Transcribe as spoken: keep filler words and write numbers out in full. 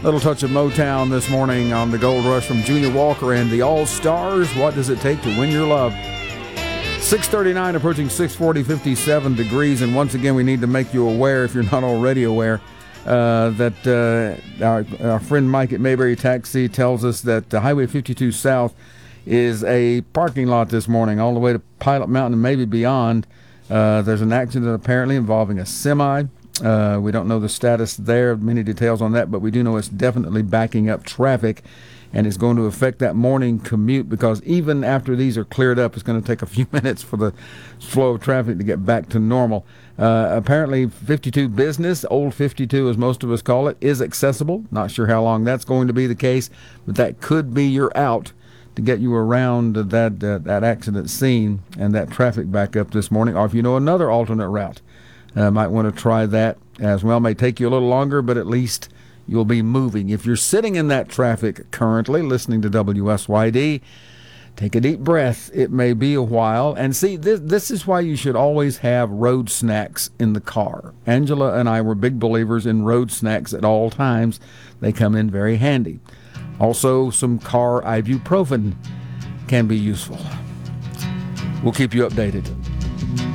Little touch of Motown this morning on the Gold Rush from Junior Walker and the All-Stars. What does it take to win your love? six thirty-nine, approaching six forty, fifty-seven degrees. And once again, we need to make you aware, if you're not already aware, uh, that uh, our, our friend Mike at Mayberry Taxi tells us that uh, Highway fifty-two South is a parking lot this morning, all the way to Pilot Mountain and maybe beyond. Uh, there's an accident apparently involving a semi. Uh, we don't know the status there, many details on that, but we do know it's definitely backing up traffic, and it's going to affect that morning commute, because even after these are cleared up, it's going to take a few minutes for the flow of traffic to get back to normal. Uh, apparently, fifty-two Business, Old fifty-two as most of us call it, is accessible. Not sure how long that's going to be the case, but that could be your out to get you around that uh, that accident scene and that traffic backup this morning. Or if you know another alternate route, uh, might want to try that as well. May take you a little longer, but at least you'll be moving. If you're sitting in that traffic currently listening to W S Y D, take a deep breath. It may be a while. And see, this, this is why you should always have road snacks in the car. Angela and I were big believers in road snacks at all times. They come in very handy. Also, some car ibuprofen can be useful. We'll keep you updated.